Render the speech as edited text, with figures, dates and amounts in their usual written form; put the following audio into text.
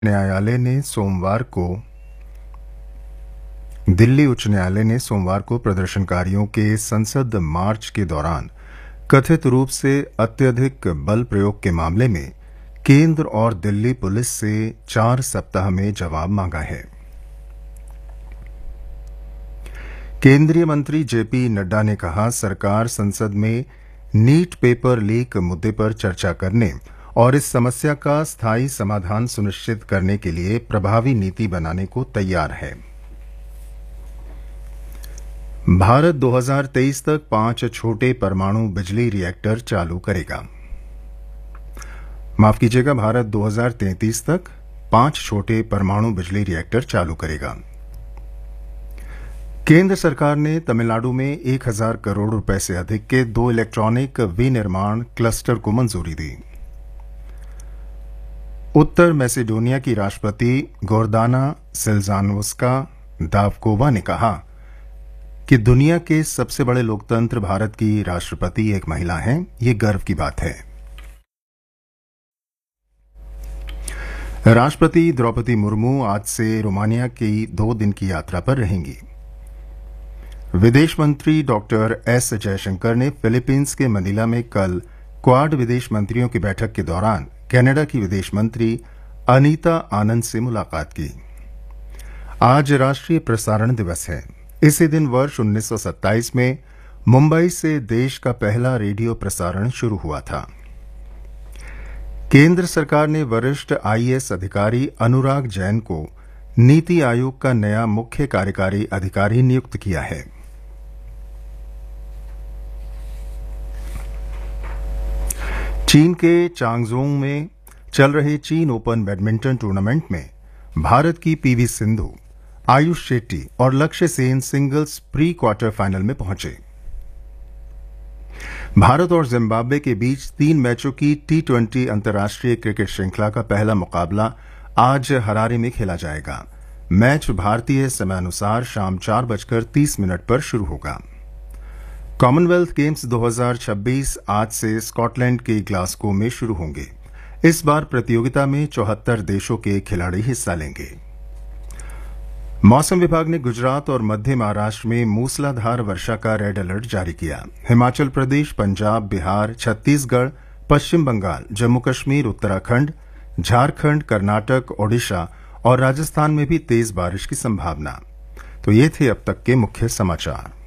दिल्ली उच्च न्यायालय ने सोमवार को प्रदर्शनकारियों के संसद मार्च के दौरान कथित रूप से अत्यधिक बल प्रयोग के मामले में केंद्र और दिल्ली पुलिस से 4 सप्ताह में जवाब मांगा है। केंद्रीय मंत्री जेपी नड्डा ने कहा, सरकार संसद में नीट पेपर लीक मुद्दे पर चर्चा करने और इस समस्या का स्थायी समाधान सुनिश्चित करने के लिए प्रभावी नीति बनाने को तैयार है। भारत 2023 तक 5 छोटे परमाणु बिजली रिएक्टर चालू करेगा। माफ कीजिएगा, भारत 2033 तक 5 छोटे परमाणु बिजली रिएक्टर चालू करेगा। केंद्र सरकार ने तमिलनाडु में 1000 करोड़ रुपए से अधिक के 2 इलेक्ट्रॉनिक विनिर्माण क्लस्टर को मंजूरी दी। उत्तर मैसेडोनिया की राष्ट्रपति गोर्दाना सिल्जानोस्का दावकोवा ने कहा कि दुनिया के सबसे बड़े लोकतंत्र भारत की राष्ट्रपति एक महिला हैं। ये गर्व की बात है। राष्ट्रपति द्रौपदी मुर्मू आज से रोमानिया की 2 दिन की यात्रा पर रहेंगी। विदेश मंत्री डॉक्टर एस जयशंकर ने फिलीपींस के मनीला में कल क्वाड विदेश मंत्रियों की बैठक के दौरान कनाडा की विदेश मंत्री अनीता आनंद से मुलाकात की। आज राष्ट्रीय प्रसारण दिवस है। इसी दिन वर्ष 1927 में मुंबई से देश का पहला रेडियो प्रसारण शुरू हुआ था। केंद्र सरकार ने वरिष्ठ आईएएस अधिकारी अनुराग जैन को नीति आयोग का नया मुख्य कार्यकारी अधिकारी नियुक्त किया है। चीन के चांगजोंग में चल रहे चीन ओपन बैडमिंटन टूर्नामेंट में भारत की पीवी सिंधु, आयुष शेट्टी और लक्ष्य Sen singles pre quarter final में पहुंचे। भारत और जिम्बाब्वे के बीच 3 मैचों की T20 अंतर्राष्ट्रीय क्रिकेट श्रृंखला का पहला मुकाबला आज हरारे में खेला जाएगा। मैच भारतीय समयानुसार शाम 4:30 पर शुरू होगा। कॉमनवेल्थ गेम्स 2026 आज से स्कॉटलैंड के ग्लासगो में शुरू होंगे। इस बार प्रतियोगिता में 74 देशों के खिलाड़ी हिस्सा लेंगे। मौसम विभाग ने गुजरात और मध्य महाराष्ट्र में मूसलाधार वर्षा का रेड अलर्ट जारी किया। हिमाचल प्रदेश, पंजाब, बिहार, छत्तीसगढ़, पश्चिम बंगाल, जम्मू कश्मीर, उत्तराखंड, झारखंड, कर्नाटक, ओडिशा और राजस्थान में भी तेज बारिश की संभावना। तो ये थे अब तक के मुख्य समाचार।